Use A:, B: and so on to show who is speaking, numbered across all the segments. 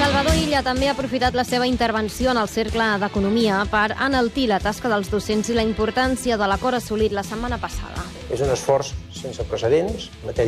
A: Salvador Illa també ha aprofitat la seva intervenció en el Cercle d'Economia per enaltir la tasca dels docents i la importància de l'acord assolit la setmana passada.
B: És un esforç sense precedents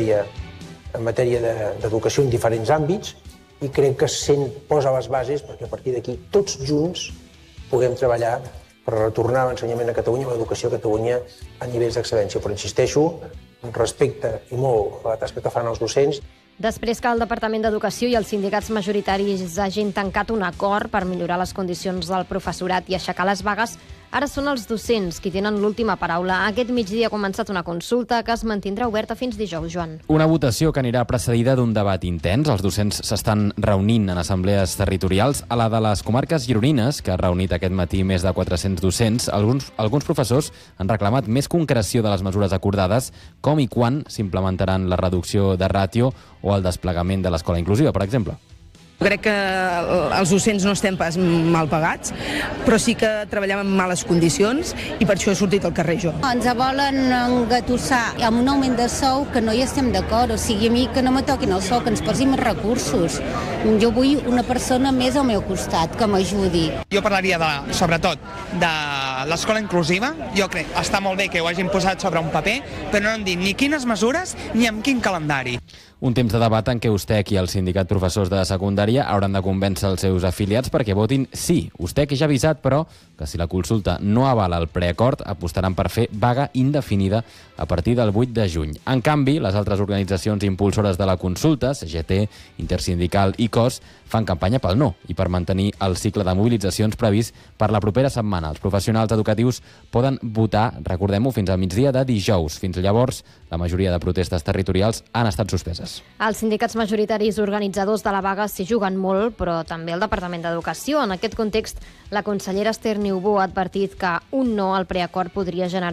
B: en matèria d'educació en diferents àmbits i crec que posa les bases perquè a partir d'aquí tots junts puguem treballar per retornar l'ensenyament a Catalunya, l'educació a Catalunya a nivells d'excel·lència. Però insisteixo, respecte i molt a la tasca que fan els docents.
A: Després que el Departament d'Educació i els sindicats majoritaris hagin tancat un acord per millorar les condicions del professorat i aixecar les vagues, ara són els docents qui tenen l'última paraula. Aquest migdia ha començat una consulta que es mantindrà oberta fins dijous, Joan.
C: Una votació que anirà precedida d'un debat intens. Els docents s'estan reunint en assemblees territorials. A la de les comarques gironines, que ha reunit aquest matí més de 400 docents, alguns professors han reclamat més concreció de les mesures acordades, com i quan s'implementaran la reducció de ràtio o el desplegament de l'escola inclusiva, per exemple.
D: Crec que els docents no estem pas mal pagats, però sí que treballem en males condicions i per això he sortit al carrer jo.
E: Ens volen engatussar amb un augment de sou que no hi estem d'acord, o sigui, a mi que no me toquin el sou, que ens posin més recursos. Jo vull una persona més al meu costat que m'ajudi.
F: Jo parlaria, sobretot, de l'escola inclusiva. Jo crec que està molt bé que ho hagin posat sobre un paper, però no han dit ni quines mesures ni amb quin calendari.
C: Un temps de debat en què USTEC i el sindicat professors de secundària hauran de convèncer els seus afiliats perquè votin sí. USTEC ja ha avisat, però, que si la consulta no avala el preacord, apostaran per fer vaga indefinida a partir del 8 de juny. En canvi, les altres organitzacions impulsores de la consulta, CGT, Intersindical i COS, fan campanya pel no i per mantenir el cicle de mobilitzacions previst per la propera setmana. Els professionals educatius poden votar, recordem-ho, fins al migdia de dijous. Fins llavors, la majoria de protestes territorials han estat suspeses.
A: Els sindicats majoritaris organitzadors de la vaga s'hi juguen molt, però també el Departament d'Educació. En aquest context, la consellera Esther Niubó ha advertit que un no al preacord podria generar